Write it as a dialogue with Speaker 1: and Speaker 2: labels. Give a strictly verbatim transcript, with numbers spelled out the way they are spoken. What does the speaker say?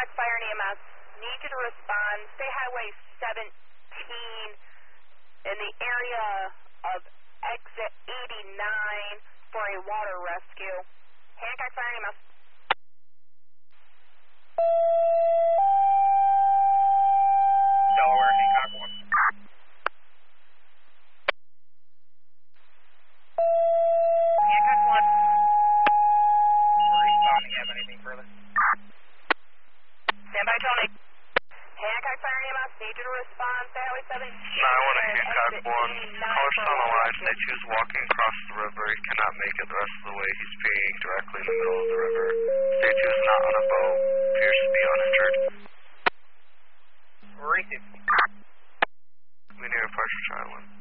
Speaker 1: Hancock Fire and E M S, need you to respond. State Highway seventeen in the area of exit eighty-nine for a water rescue. Hancock Fire and E M S.
Speaker 2: Delaware, Hancock one. Hancock one. We're responding. Have anything further?
Speaker 1: Stand by, Tony. Hancock Fire and E M S, need you to respond. State Highway seventeen.
Speaker 3: nine one eight Hancock one. Caller's on the line. State two is walking across the river. He cannot make it the rest of the way. He's peeing directly in the middle of the river. State two is not on a boat. Appears to be uninjured.
Speaker 2: Received.
Speaker 3: We need a partial trial one.